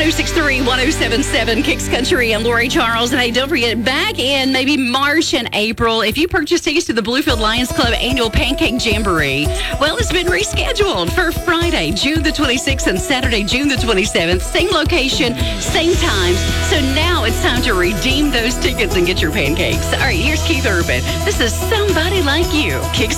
106.3, 107.7, Kicks Country and Lori Charles. And hey, don't forget, back in maybe March and April, if you purchase tickets to the Bluefield Lions Club annual Pancake Jamboree, well, it's been rescheduled for Friday, June the 26th and Saturday, June the 27th. Same location, same times. So now it's time to redeem those tickets and get your pancakes. All right, here's Keith Urban. This is Somebody Like You. Kicks